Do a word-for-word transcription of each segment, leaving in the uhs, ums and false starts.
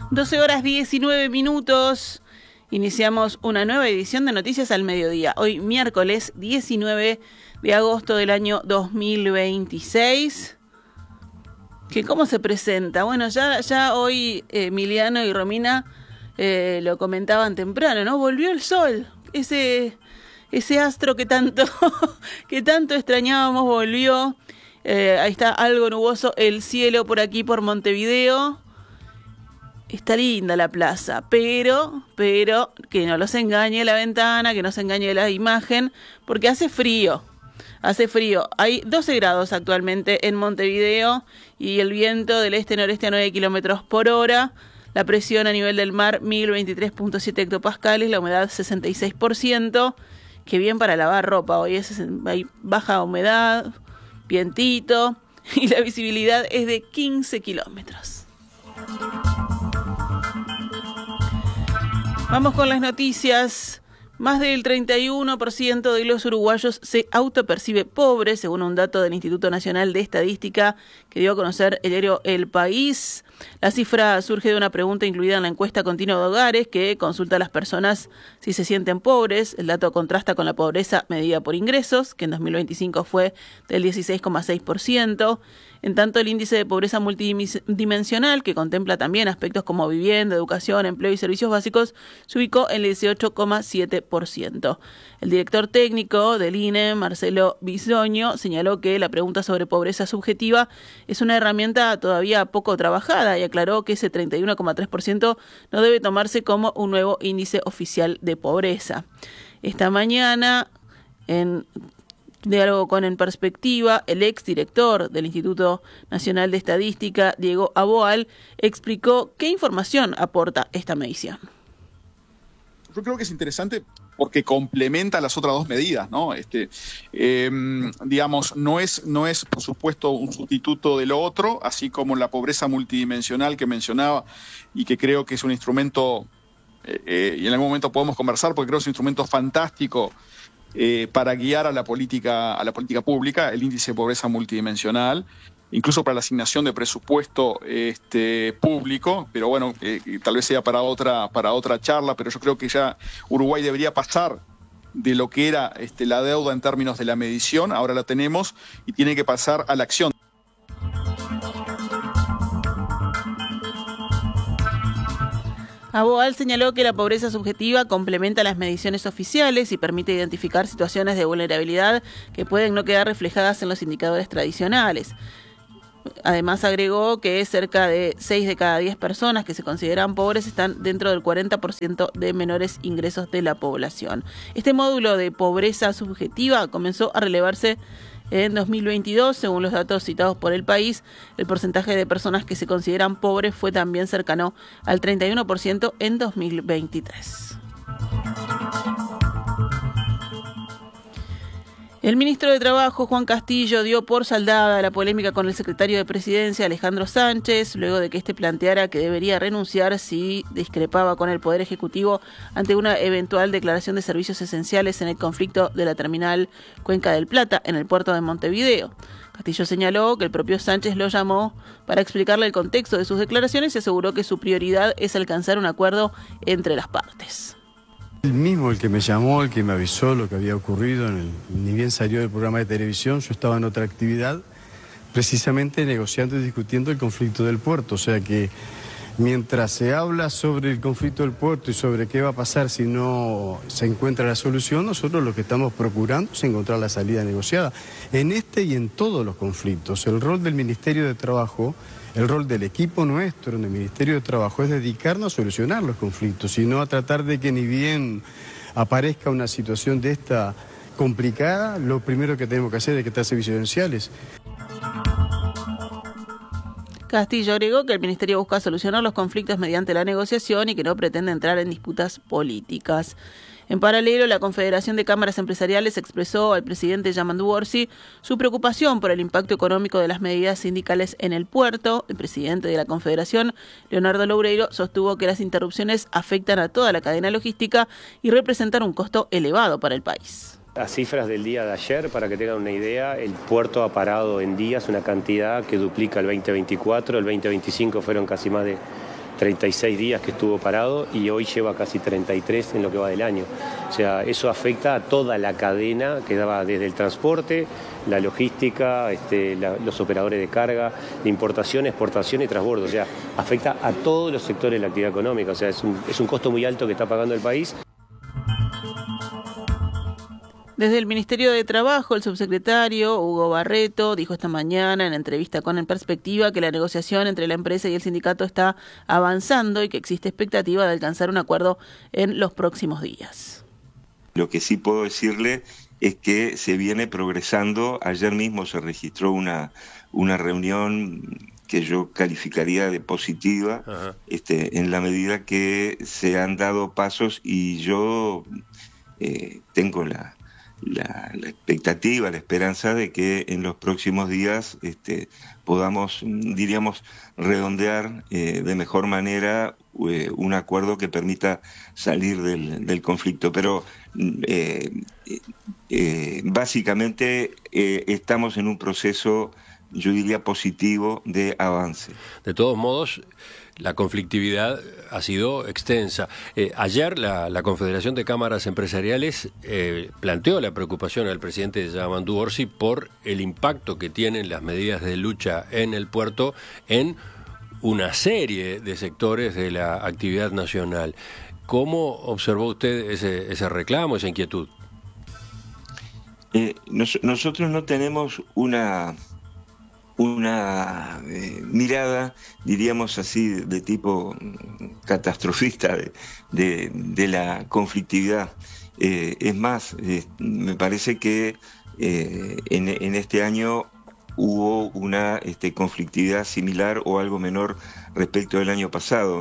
doce horas diecinueve minutos. Iniciamos una nueva edición de Noticias al Mediodía. Hoy miércoles diecinueve de agosto del año dos mil veintiséis. ¿Que cómo se presenta? Bueno, ya, ya hoy eh, Emiliano y Romina eh, lo comentaban temprano, ¿no? Volvió el sol. Ese, ese astro que tanto, que tanto extrañábamos volvió. Eh, ahí está algo nuboso el cielo por aquí, por Montevideo. Está linda la plaza, pero, pero que no los engañe la ventana, que no se engañe la imagen, porque hace frío, hace frío. Hay doce grados actualmente en Montevideo y el viento del este-noreste a nueve kilómetros por hora. La presión a nivel del mar, mil veintitrés punto siete hectopascales, la humedad sesenta y seis por ciento. Qué bien para lavar ropa, hoy es, hay baja humedad, vientito y la visibilidad es de quince kilómetros. Vamos con las noticias. Más del treinta y uno por ciento de los uruguayos se autopercibe pobre, según un dato del Instituto Nacional de Estadística que dio a conocer el diario El País. La cifra surge de una pregunta incluida en la encuesta continua de hogares que consulta a las personas si se sienten pobres. El dato contrasta con la pobreza medida por ingresos, que en dos mil veinticinco fue del dieciséis coma seis por ciento. En tanto, el índice de pobreza multidimensional, que contempla también aspectos como vivienda, educación, empleo y servicios básicos, se ubicó en el dieciocho coma siete por ciento. El director técnico del I N E, Marcelo Bisoño, señaló que la pregunta sobre pobreza subjetiva es una herramienta todavía poco trabajada y aclaró que ese treinta y uno coma tres por ciento no debe tomarse como un nuevo índice oficial de pobreza. Esta mañana, en diálogo con En Perspectiva, el exdirector del Instituto Nacional de Estadística, Diego Aboal, explicó qué información aporta esta medición. Yo creo que es interesante porque complementa las otras dos medidas, ¿no? Este, eh, digamos, no es, no es, por supuesto, un sustituto de lo otro, así como la pobreza multidimensional que mencionaba y que creo que es un instrumento, eh, eh, y en algún momento podemos conversar porque creo que es un instrumento fantástico eh, para guiar a la política, a la política pública, el índice de pobreza multidimensional, incluso para la asignación de presupuesto este, público, pero bueno, eh, tal vez sea para otra, para otra charla, pero yo creo que ya Uruguay debería pasar de lo que era este, la deuda en términos de la medición, ahora la tenemos, y tiene que pasar a la acción. Aboal señaló que la pobreza subjetiva complementa las mediciones oficiales y permite identificar situaciones de vulnerabilidad que pueden no quedar reflejadas en los indicadores tradicionales. Además agregó que cerca de seis de cada diez personas que se consideran pobres están dentro del cuarenta por ciento de menores ingresos de la población. Este módulo de pobreza subjetiva comenzó a relevarse en dos mil veintidós, según los datos citados por El País. El porcentaje de personas que se consideran pobres fue también cercano al treinta y uno por ciento en dos mil veintitrés. El ministro de Trabajo, Juan Castillo, dio por saldada la polémica con el secretario de Presidencia, Alejandro Sánchez, luego de que éste planteara que debería renunciar si discrepaba con el Poder Ejecutivo ante una eventual declaración de servicios esenciales en el conflicto de la terminal Cuenca del Plata, en el puerto de Montevideo. Castillo señaló que el propio Sánchez lo llamó para explicarle el contexto de sus declaraciones y aseguró que su prioridad es alcanzar un acuerdo entre las partes. El mismo, el que me llamó, el que me avisó lo que había ocurrido, en el, ni bien salió del programa de televisión, yo estaba en otra actividad, precisamente negociando y discutiendo el conflicto del puerto. O sea que mientras se habla sobre el conflicto del puerto y sobre qué va a pasar si no se encuentra la solución, nosotros lo que estamos procurando es encontrar la salida negociada. En este y en todos los conflictos, el rol del Ministerio de Trabajo, el rol del equipo nuestro en el Ministerio de Trabajo es dedicarnos a solucionar los conflictos y no a tratar de que ni bien aparezca una situación de esta complicada, lo primero que tenemos que hacer es que estar servicios esenciales. Castillo agregó que el Ministerio busca solucionar los conflictos mediante la negociación y que no pretende entrar en disputas políticas. En paralelo, la Confederación de Cámaras Empresariales expresó al presidente Yamandu Orsi su preocupación por el impacto económico de las medidas sindicales en el puerto. El presidente de la Confederación, Leonardo Loureiro, sostuvo que las interrupciones afectan a toda la cadena logística y representan un costo elevado para el país. Las cifras del día de ayer, para que tengan una idea, el puerto ha parado en días una cantidad que duplica el veinte veinticuatro, el veinte veinticinco fueron casi más de treinta y seis días que estuvo parado y hoy lleva casi treinta y tres en lo que va del año. O sea, eso afecta a toda la cadena que daba desde el transporte, la logística, este, la, los operadores de carga, de importación, exportación y transbordo. O sea, afecta a todos los sectores de la actividad económica. O sea, es un, es un costo muy alto que está pagando el país. Desde el Ministerio de Trabajo, el subsecretario Hugo Barreto dijo esta mañana en entrevista con En Perspectiva que la negociación entre la empresa y el sindicato está avanzando y que existe expectativa de alcanzar un acuerdo en los próximos días. Lo que sí puedo decirle es que se viene progresando. Ayer mismo se registró una, una reunión que yo calificaría de positiva, este, en la medida que se han dado pasos y yo eh, tengo la... La, la expectativa, la esperanza de que en los próximos días este, podamos, diríamos, redondear eh, de mejor manera eh, un acuerdo que permita salir del, del conflicto. Pero eh, eh, básicamente eh, estamos en un proceso, yo diría, positivo de avance. De todos modos, la conflictividad ha sido extensa. Eh, ayer la, la Confederación de Cámaras Empresariales eh, planteó la preocupación al presidente Yamandu Orsi por el impacto que tienen las medidas de lucha en el puerto en una serie de sectores de la actividad nacional. ¿Cómo observó usted ese, ese reclamo, esa inquietud? Eh, nos, nosotros no tenemos una... una eh, mirada, diríamos así, de tipo catastrofista de, de, de la conflictividad. Eh, es más, eh, me parece que eh, en, en este año hubo una este, conflictividad similar o algo menor respecto del año pasado.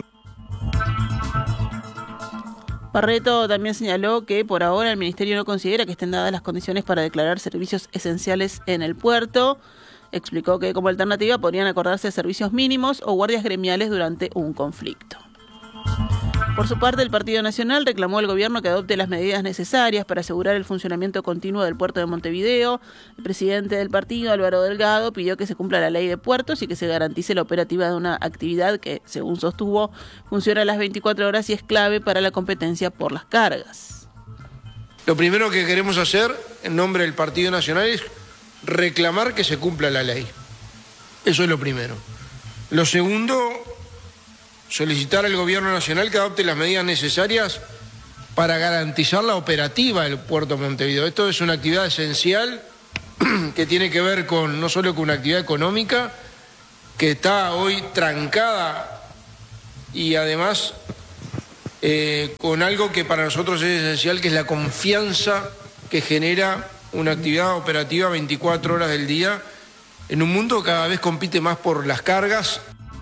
Barreto también señaló que por ahora el Ministerio no considera que estén dadas las condiciones para declarar servicios esenciales en el puerto. Explicó que como alternativa podrían acordarse servicios mínimos o guardias gremiales durante un conflicto. Por su parte, el Partido Nacional reclamó al gobierno que adopte las medidas necesarias para asegurar el funcionamiento continuo del puerto de Montevideo. El presidente del partido, Álvaro Delgado, pidió que se cumpla la ley de puertos y que se garantice la operativa de una actividad que, según sostuvo, funciona a las veinticuatro horas y es clave para la competencia por las cargas. Lo primero que queremos hacer en nombre del Partido Nacional es reclamar que se cumpla la ley. Eso es lo primero. Lo segundo, solicitar al Gobierno Nacional que adopte las medidas necesarias para garantizar la operativa del puerto de Montevideo. Esto es una actividad esencial que tiene que ver con no solo con una actividad económica que está hoy trancada y además eh, con algo que para nosotros es esencial, que es la confianza que genera una actividad operativa veinticuatro horas del día en un mundo que cada vez compite más por las cargas.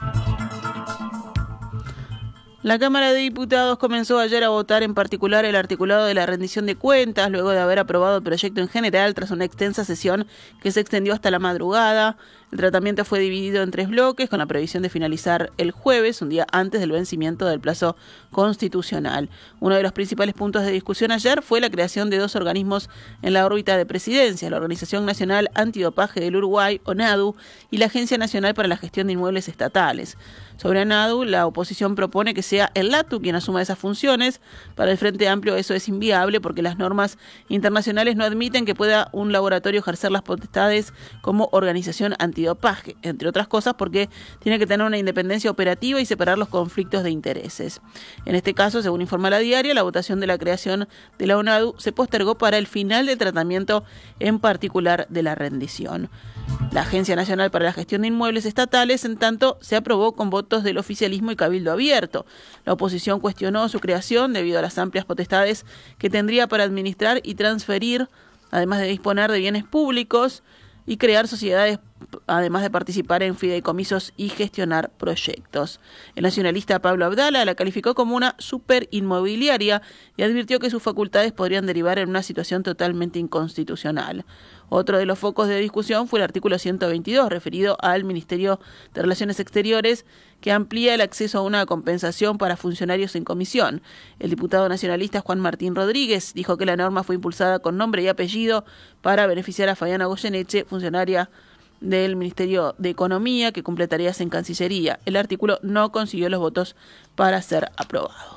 La Cámara de Diputados comenzó ayer a votar en particular el articulado de la rendición de cuentas, luego de haber aprobado el proyecto en general tras una extensa sesión que se extendió hasta la madrugada. El tratamiento fue dividido en tres bloques, con la previsión de finalizar el jueves, un día antes del vencimiento del plazo constitucional. Uno de los principales puntos de discusión ayer fue la creación de dos organismos en la órbita de presidencia, la Organización Nacional Antidopaje del Uruguay, ONADU, y la Agencia Nacional para la Gestión de Inmuebles Estatales. Sobre ONADU, la oposición propone que sea el LATU quien asuma esas funciones. Para el Frente Amplio eso es inviable porque las normas internacionales no admiten que pueda un laboratorio ejercer las potestades como organización antidopaje, entre otras cosas porque tiene que tener una independencia operativa y separar los conflictos de intereses. En este caso, según informa La Diaria, la votación de la creación de la ONADU se postergó para el final del tratamiento, en particular de la rendición. La Agencia Nacional para la Gestión de Inmuebles Estatales, en tanto, se aprobó con votos del oficialismo y cabildo abierto. La oposición cuestionó su creación debido a las amplias potestades que tendría para administrar y transferir, además de disponer de bienes públicos y crear sociedades, además de participar en fideicomisos y gestionar proyectos. El nacionalista Pablo Abdala la calificó como una superinmobiliaria y advirtió que sus facultades podrían derivar en una situación totalmente inconstitucional. Otro de los focos de discusión fue el artículo ciento veintidós, referido al Ministerio de Relaciones Exteriores, que amplía el acceso a una compensación para funcionarios en comisión. El diputado nacionalista Juan Martín Rodríguez dijo que la norma fue impulsada con nombre y apellido para beneficiar a Fabiana Goyeneche, funcionaria del Ministerio de Economía, que cumple tareas en Cancillería. El artículo no consiguió los votos para ser aprobado.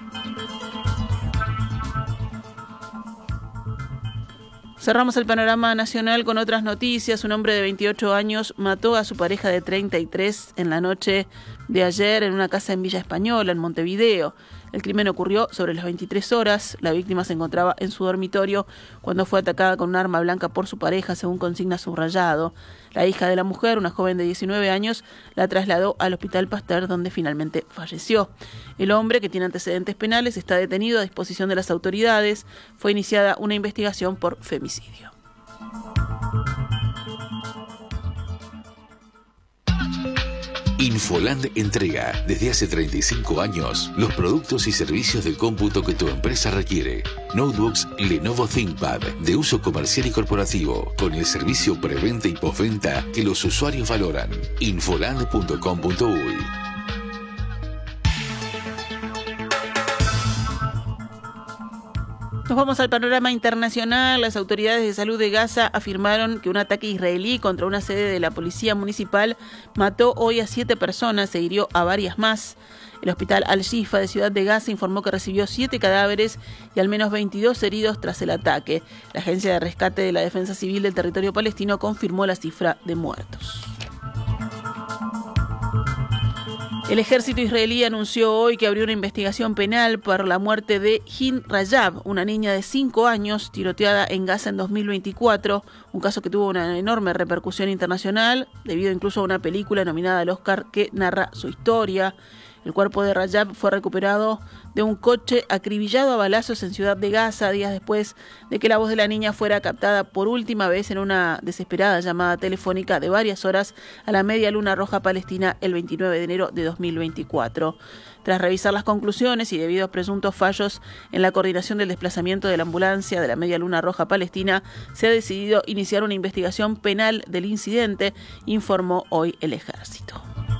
Cerramos el panorama nacional con otras noticias. Un hombre de veintiocho años mató a su pareja de treinta y tres en la noche de ayer en una casa en Villa Española, en Montevideo. El crimen ocurrió sobre las veintitrés horas. La víctima se encontraba en su dormitorio cuando fue atacada con un arma blanca por su pareja, según consigna subrayado. La hija de la mujer, una joven de diecinueve años, la trasladó al Hospital Pasteur, donde finalmente falleció. El hombre, que tiene antecedentes penales, está detenido a disposición de las autoridades. Fue iniciada una investigación por femicidio. Infoland entrega desde hace treinta y cinco años los productos y servicios de cómputo que tu empresa requiere. Notebooks Lenovo ThinkPad de uso comercial y corporativo, con el servicio preventa y postventa que los usuarios valoran. infoland punto com punto uy. Nos vamos al panorama internacional. Las autoridades de salud de Gaza afirmaron que un ataque israelí contra una sede de la policía municipal mató hoy a siete personas e hirió a varias más. El hospital Al-Shifa de Ciudad de Gaza informó que recibió siete cadáveres y al menos veintidós heridos tras el ataque. La Agencia de Rescate de la Defensa Civil del Territorio Palestino confirmó la cifra de muertos. El ejército israelí anunció hoy que abrió una investigación penal por la muerte de Hind Rajab, una niña de cinco años tiroteada en Gaza en dos mil veinticuatro, un caso que tuvo una enorme repercusión internacional, debido incluso a una película nominada al Oscar que narra su historia. El cuerpo de Rajab fue recuperado de un coche acribillado a balazos en Ciudad de Gaza, días después de que la voz de la niña fuera captada por última vez en una desesperada llamada telefónica de varias horas a la Media Luna Roja Palestina el veintinueve de enero de dos mil veinticuatro. Tras revisar las conclusiones y debido a presuntos fallos en la coordinación del desplazamiento de la ambulancia de la Media Luna Roja Palestina, se ha decidido iniciar una investigación penal del incidente, informó hoy el ejército.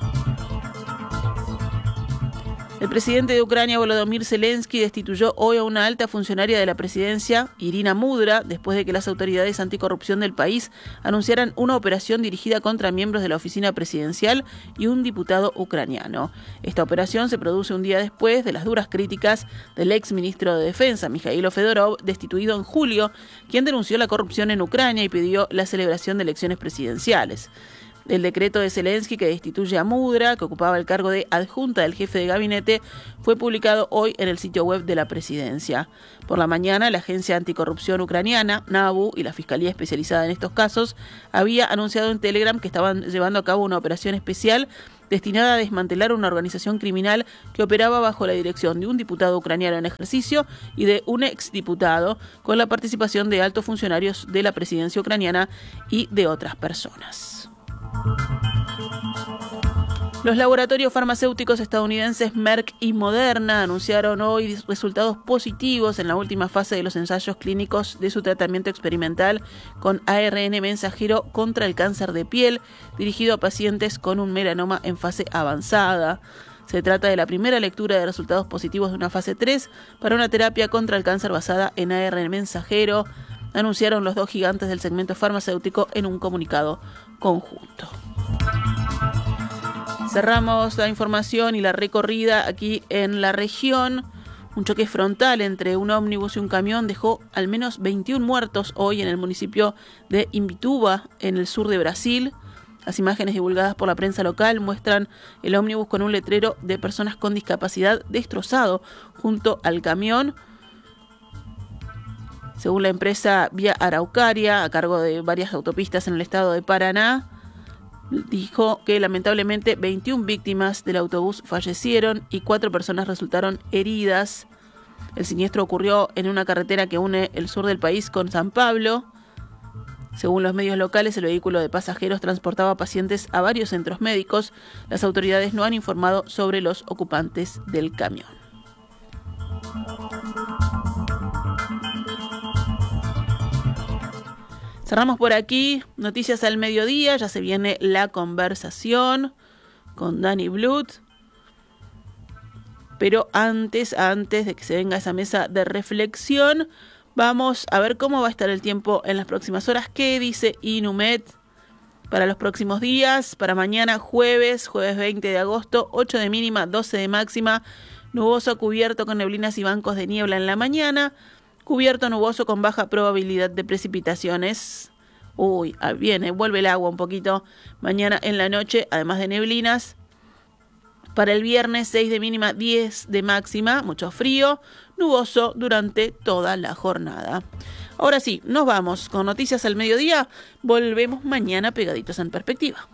El presidente de Ucrania, Volodymyr Zelensky, destituyó hoy a una alta funcionaria de la presidencia, Irina Mudra, después de que las autoridades anticorrupción del país anunciaran una operación dirigida contra miembros de la oficina presidencial y un diputado ucraniano. Esta operación se produce un día después de las duras críticas del ex ministro de Defensa, Mikhailo Fedorov, destituido en julio, quien denunció la corrupción en Ucrania y pidió la celebración de elecciones presidenciales. El decreto de Zelensky que destituye a Mudra, que ocupaba el cargo de adjunta del jefe de gabinete, fue publicado hoy en el sitio web de la presidencia. Por la mañana, la agencia anticorrupción ucraniana, NABU, y la Fiscalía especializada en estos casos, había anunciado en Telegram que estaban llevando a cabo una operación especial destinada a desmantelar una organización criminal que operaba bajo la dirección de un diputado ucraniano en ejercicio y de un exdiputado, con la participación de altos funcionarios de la presidencia ucraniana y de otras personas. Los laboratorios farmacéuticos estadounidenses Merck y Moderna anunciaron hoy resultados positivos en la última fase de los ensayos clínicos de su tratamiento experimental con A R N mensajero contra el cáncer de piel, dirigido a pacientes con un melanoma en fase avanzada. Se trata de la primera lectura de resultados positivos de una fase tres para una terapia contra el cáncer basada en A R N mensajero, anunciaron los dos gigantes del segmento farmacéutico en un comunicado conjunto. Cerramos la información y la recorrida aquí en la región. Un choque frontal entre un ómnibus y un camión dejó al menos veintiún muertos hoy en el municipio de Imbituba, en el sur de Brasil. Las imágenes divulgadas por la prensa local muestran el ómnibus con un letrero de personas con discapacidad destrozado junto al camión. Según la empresa Vía Araucaria, a cargo de varias autopistas en el estado de Paraná, dijo que lamentablemente veintiún víctimas del autobús fallecieron y cuatro personas resultaron heridas. El siniestro ocurrió en una carretera que une el sur del país con San Pablo. Según los medios locales, el vehículo de pasajeros transportaba pacientes a varios centros médicos. Las autoridades no han informado sobre los ocupantes del camión. Cerramos por aquí, noticias al mediodía, ya se viene la conversación con Dani Blut. Pero antes, antes de que se venga esa mesa de reflexión, vamos a ver cómo va a estar el tiempo en las próximas horas. ¿Qué dice Inumet? Para los próximos días, para mañana jueves, jueves veinte de agosto, ocho de mínima, doce de máxima, nuboso cubierto con neblinas y bancos de niebla en la mañana, cubierto nuboso con baja probabilidad de precipitaciones. Uy, viene, vuelve el agua un poquito mañana en la noche, además de neblinas. Para el viernes, seis de mínima, diez de máxima, mucho frío, nuboso durante toda la jornada. Ahora sí, nos vamos con noticias al mediodía. Volvemos mañana pegaditos en perspectiva.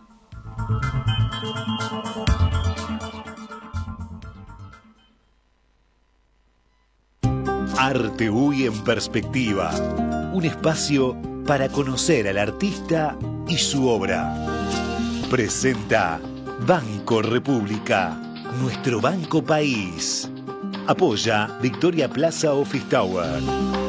Arte U Y en perspectiva. Un espacio para conocer al artista y su obra. Presenta Banco República, nuestro banco país. Apoya Victoria Plaza Office Tower.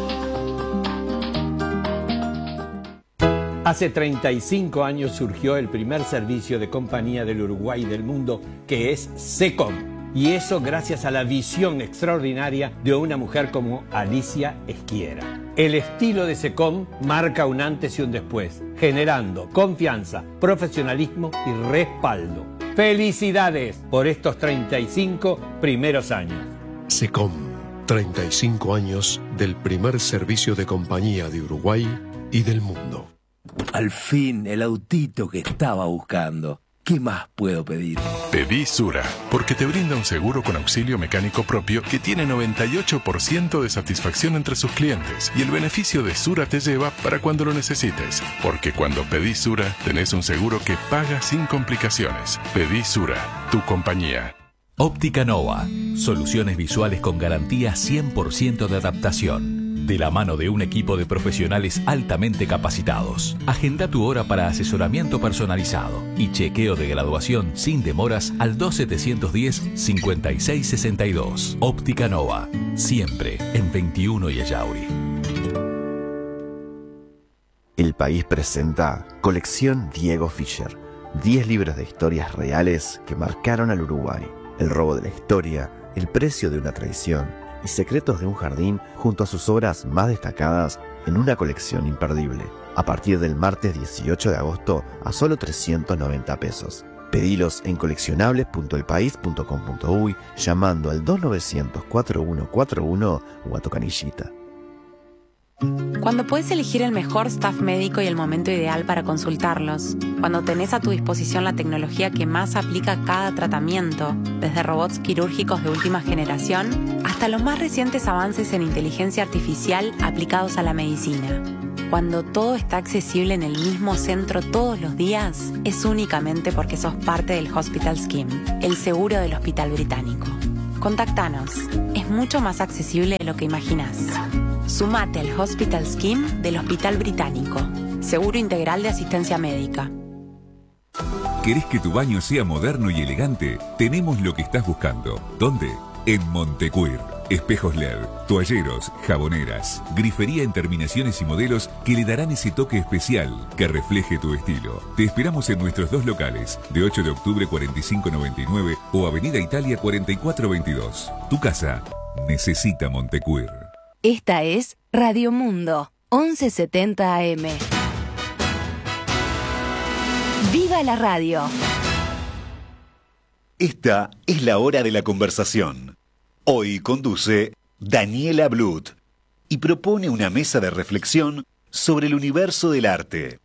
Hace treinta y cinco años surgió el primer servicio de compañía del Uruguay y del mundo, que es SECOM. Y eso gracias a la visión extraordinaria de una mujer como Alicia Esquiera. El estilo de SECOM marca un antes y un después, generando confianza, profesionalismo y respaldo. ¡Felicidades por estos treinta y cinco primeros años! SECOM, treinta y cinco años del primer servicio de compañía de Uruguay y del mundo. Al fin, el autito que estaba buscando. ¿Qué más puedo pedir? Pedí Sura, porque te brinda un seguro con auxilio mecánico propio que tiene noventa y ocho por ciento de satisfacción entre sus clientes. Y el beneficio de Sura te lleva para cuando lo necesites. Porque cuando pedís Sura, tenés un seguro que paga sin complicaciones. Pedí Sura, tu compañía. Óptica Nova. Soluciones visuales con garantía cien por ciento de adaptación. De la mano de un equipo de profesionales altamente capacitados. Agenda tu hora para asesoramiento personalizado y chequeo de graduación sin demoras al dos setecientos diez, cincuenta y seis sesenta y dos. Óptica Nova. Siempre en veintiuno y Ayauri. El País presenta Colección Diego Fischer. diez libros de historias reales que marcaron al Uruguay. El robo de la historia, el precio de una traición y secretos de un jardín junto a sus obras más destacadas en una colección imperdible. A partir del martes dieciocho de agosto a solo trescientos noventa pesos. Pedilos en coleccionables punto el país punto com punto uy llamando al dos novecientos, cuarenta y uno cuarenta y uno o a tu canillita. Cuando puedes elegir el mejor staff médico y el momento ideal para consultarlos. Cuando tenés a tu disposición la tecnología que más aplica a cada tratamiento, desde robots quirúrgicos de última generación hasta los más recientes avances en inteligencia artificial aplicados a la medicina. Cuando todo está accesible en el mismo centro todos los días, es únicamente porque sos parte del Hospital Scheme, el seguro del Hospital Británico. Contactanos. Es mucho más accesible de lo que imaginás. Sumate al Hospital Scheme del Hospital Británico. Seguro integral de asistencia médica. ¿Querés que tu baño sea moderno y elegante? Tenemos lo que estás buscando. ¿Dónde? En Montecuir. Espejos L E D, toalleros, jaboneras, grifería en terminaciones y modelos que le darán ese toque especial que refleje tu estilo. Te esperamos en nuestros dos locales, de ocho de octubre cuarenta y cinco noventa y nueve o Avenida Italia cuarenta y cuatro veintidós. Tu casa necesita Montecuir. Esta es Radio Mundo, once setenta A M. ¡Viva la radio! Esta es la hora de la conversación. Hoy conduce Daniela Blut y propone una mesa de reflexión sobre el universo del arte.